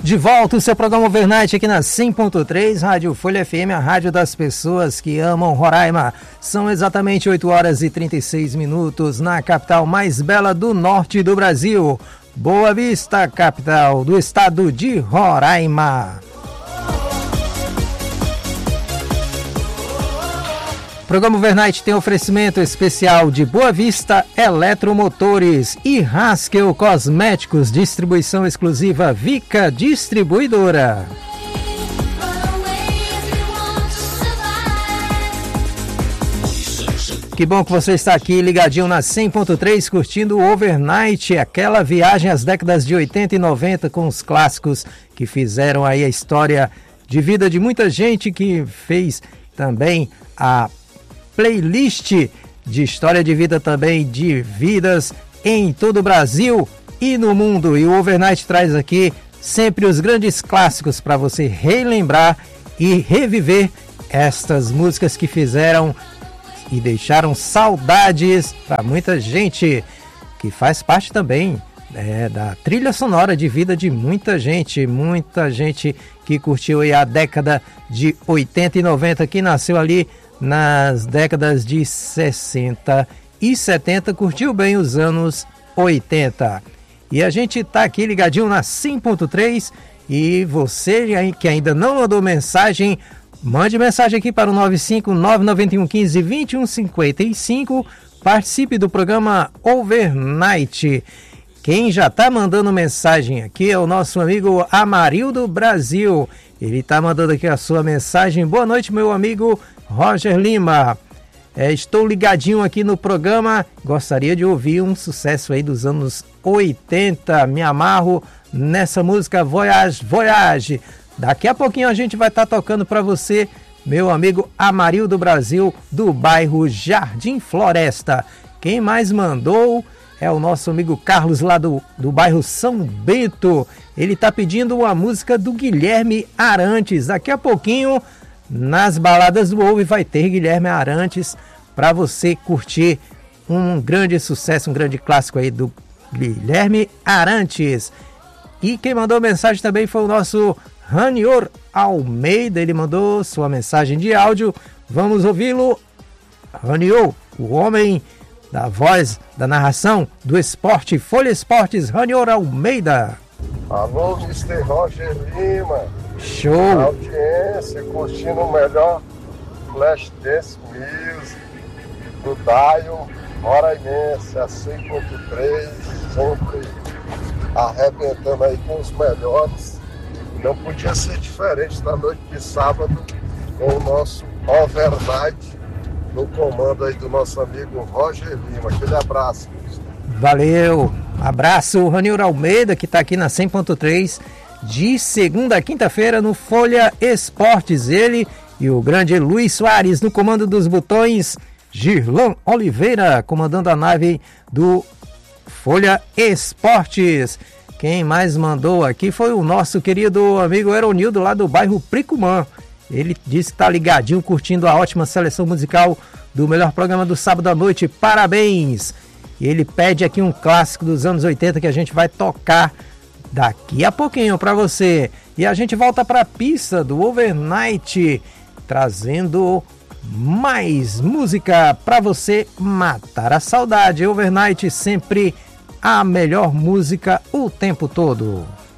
De volta o seu programa Overnight aqui na 100.3, Rádio Folha FM, a rádio das pessoas que amam Roraima. São exatamente 8 horas e 36 minutos na capital mais bela do norte do Brasil, Boa Vista, capital do estado de Roraima. O programa Overnight tem oferecimento especial de Boa Vista Eletromotores e Haskell Cosméticos, distribuição exclusiva Vica Distribuidora. Que bom que você está aqui ligadinho na 100.3, curtindo o Overnight, aquela viagem às décadas de 80 e 90 com os clássicos que fizeram aí a história de vida de muita gente, que fez também a playlist de história de vida também, de vidas em todo o Brasil e no mundo. E o Overnight traz aqui sempre os grandes clássicos para você relembrar e reviver estas músicas que fizeram e deixaram saudades para muita gente, que faz parte também da trilha sonora de vida de muita gente que curtiu aí a década de 80 e 90, que nasceu ali nas décadas de 60 e 70, curtiu bem os anos 80. E a gente tá aqui ligadinho na 100.3, e você que ainda não mandou mensagem, mande mensagem aqui para o 95991152155, participe do programa Overnight. Quem já tá mandando mensagem aqui é o nosso amigo Amarildo Brasil. Ele tá mandando aqui a sua mensagem. Boa noite, meu amigo Roger Lima. Estou ligadinho aqui no programa. Gostaria de ouvir um sucesso aí dos anos 80. Me amarro nessa música Voyage, Voyage. Daqui a pouquinho a gente vai estar tocando para você, meu amigo Amarildo Brasil, do bairro Jardim Floresta. Quem mais mandou é o nosso amigo Carlos, lá do bairro São Bento. Ele está pedindo uma música do Guilherme Arantes. Daqui a pouquinho, nas baladas do Ouve, vai ter Guilherme Arantes para você curtir um grande sucesso, um grande clássico aí do Guilherme Arantes. E quem mandou mensagem também foi o nosso Ranior Almeida. Ele mandou sua mensagem de áudio. Vamos ouvi-lo. Ranior, o homem da voz da narração do esporte, Folha Esportes, Ranior Almeida. Alô, Mr. Roger Lima. Show! A audiência, curtindo o melhor Flash Dance Music do Dial Roraimense, a 100.3, sempre arrebentando aí com os melhores. Não podia ser diferente na noite de sábado, com o nosso Overnight, no comando aí do nosso amigo Roger Lima. Aquele abraço. Valeu! Abraço, Ranior Almeida, que está aqui na 100.3, de segunda a quinta-feira no Folha Esportes. Ele e o grande Luiz Soares no comando dos botões, Girlan Oliveira comandando a nave do Folha Esportes. Quem mais mandou aqui foi o nosso querido amigo Eronildo, lá do bairro Pricumã. Ele disse que está ligadinho, curtindo a ótima seleção musical do melhor programa do sábado à noite. Parabéns! E ele pede aqui um clássico dos anos 80 que a gente vai tocar daqui a pouquinho para você. E a gente volta para a pista do Overnight, trazendo mais música para você matar a saudade. Overnight, sempre a melhor música o tempo todo.